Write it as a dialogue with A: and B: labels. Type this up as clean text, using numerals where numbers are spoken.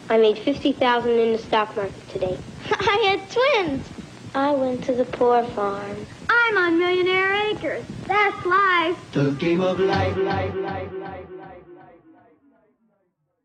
A: I made $50,000 in the stock market today.
B: I had twins.
A: I went to the poor farm.
B: I'm on Millionaire Acres. That's life.
C: The game of life.